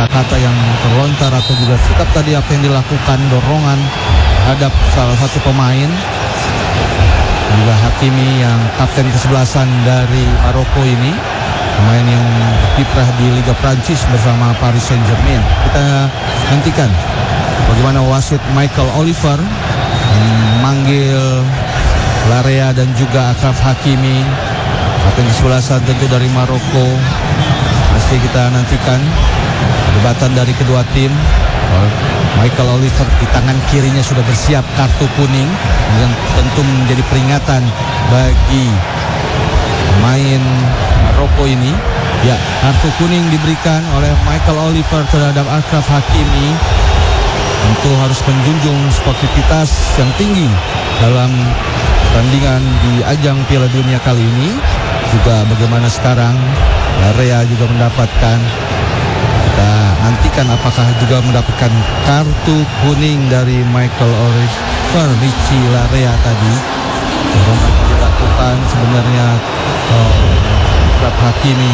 kata-kata yang terlontar atau juga sikap tadi apa yang dilakukan, dorongan terhadap salah satu pemain. Juga Hakimi yang kapten kesebelasan dari Maroko ini, pemain yang kiprah di Liga Prancis bersama Paris Saint-Germain. Kita nantikan bagaimana wasit Michael Oliver memanggil Larea dan juga Achraf Hakimi, kapten kesebelasan tentu dari Maroko. Pasti kita nantikan perdebatan dari kedua tim. Michael Oliver di tangan kirinya sudah bersiap kartu kuning yang tentu menjadi peringatan bagi pemain Maroko ini. Ya, kartu kuning diberikan oleh Michael Oliver terhadap Achraf Hakimi. Tentu harus menjunjung sportivitas yang tinggi dalam pertandingan di ajang Piala Dunia kali ini. Juga bagaimana sekarang Larea juga mendapatkan, kita nantikan apakah juga mendapatkan kartu kuning dari Michael Oliver. Richie Larea tadi dorongan dilakukan sebenarnya Achraf Hakimi,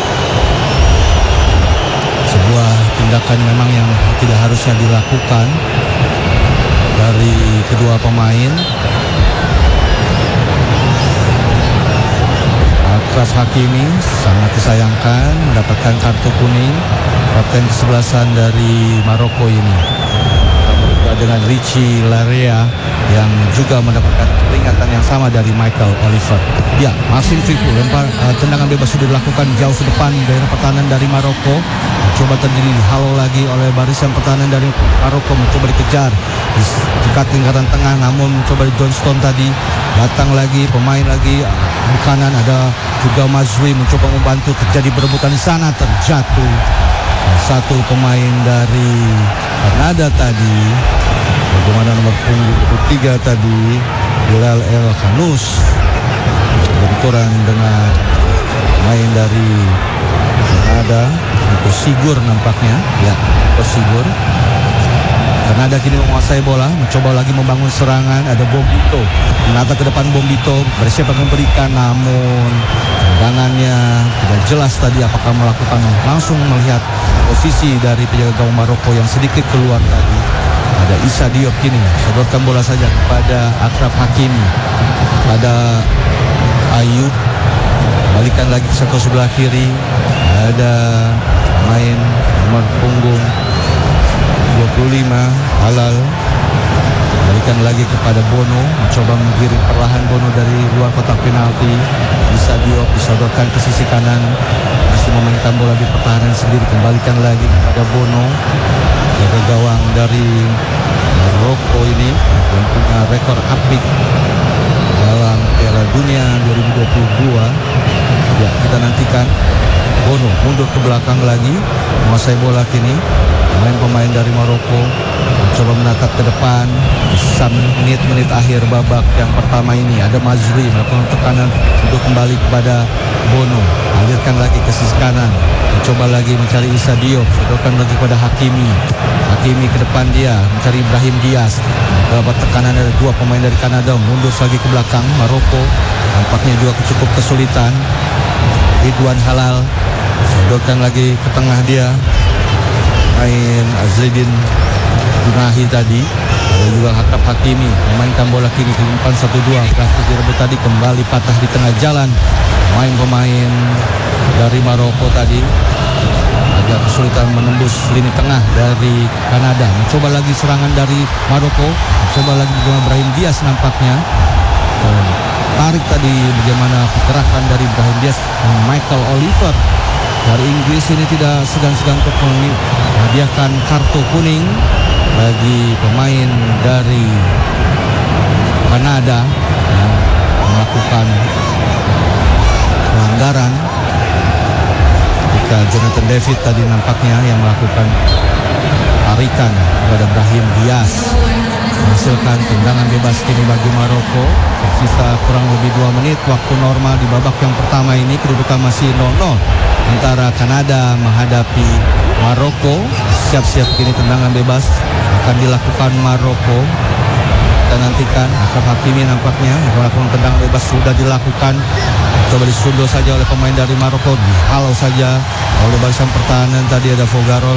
sebuah tindakan memang yang tidak harusnya dilakukan dari kedua pemain. Achraf Hakimi sangat disayangkan mendapatkan kartu kuning, kapten kesebelasan dari Maroko ini. Dengan Richie Larea yang juga mendapatkan peringatan yang sama dari Michael Oliver. Ya, Marcin Fifu lempar tendangan bebas sudah dilakukan jauh ke depan daerah pertahanan dari Maroko. Coba terjadi halau lagi oleh barisan pertahanan dari Maroko, mencoba dikejar di dekat lingkaran tengah, namun mencoba Johnston tadi datang lagi pemain lagi di kanan, ada juga Mazrui mencoba membantu, terjadi berebutan di sana, terjatuh satu pemain dari Kanada tadi. Bagaimana nomor punggung 3 tadi, Bilal El Khanous, benturan dengan pemain dari Kanada, Nico Sigur nampaknya. Ya, Nico Sigur. Kanada kini menguasai bola, mencoba lagi membangun serangan. Ada Bombito, menata ke depan Bombito, bersiap akan memberikan, namun tendangannya tidak jelas tadi apakah melakukan, langsung melihat posisi dari penjaga gawang Maroko yang sedikit keluar tadi. Ada Issa Diop kini sodorkan bola saja kepada Achraf Hakimi, pada Ayub, balikan lagi ke sektor sebelah kiri. Ada main nomor punggung 25 Halal, balikan lagi kepada Bono, mencoba menggiring perlahan Bono dari luar kotak penalti. Issa Diop disodorkan ke sisi kanan, masih memainkan bola di pertahanan sendiri, kembalikan lagi kepada Bono, jaga gawang dari Maroko ini yang punya rekor apik dalam Piala Dunia 2022. Ya, kita nantikan Bono mundur ke belakang lagi, menguasai bola kini. Pemain-pemain dari Maroko mencoba menatap ke depan. Menit-menit akhir babak yang pertama ini ada Mazrui melakukan tekanan untuk kembali kepada Bono, alirkan lagi ke sisi kanan, mencoba lagi mencari Issa Diop, sodorkan lagi kepada Hakimi. Hakimi ke depan, dia mencari Ibrahim Diaz. Dapat tekanan ada dua pemain dari Kanada, mundur lagi ke belakang. Maroko nampaknya juga cukup kesulitan. Ridwan Halal sodorkan lagi ke tengah, dia main Azedin Junahi tadi. Ada juga Achraf Hakimi memainkan bola kiri ke depan 1-2, berhasil direbut tadi, kembali patah di tengah jalan. Pemain dari Maroko tadi agak kesulitan menembus lini tengah dari Kanada. Mencoba lagi serangan dari Maroko, mencoba lagi dengan Ibrahim Diaz nampaknya. Tarik tadi bagaimana pergerakan dari Ibrahim Diaz. Michael Oliver dari Inggris ini tidak segan-segan untuk menghadiahkan kartu kuning bagi pemain dari Kanada yang melakukan pelanggaran. Ketika Jonathan David tadi nampaknya yang melakukan tarikan kepada Ibrahim Diaz, menghasilkan tendangan bebas kini bagi Maroko. Tersisa kurang lebih 2 menit waktu normal di babak yang pertama ini. Kedudukan masih 0-0 antara Kanada menghadapi Maroko. Siap-siap kini tendangan bebas akan dilakukan Maroko. Kita nantikan Achraf Hakimi nampaknya melakukan tendangan bebas sudah dilakukan. Coba disundul saja oleh pemain dari Maroko, dihalau saja oleh barisan pertahanan tadi. Ada Fogarol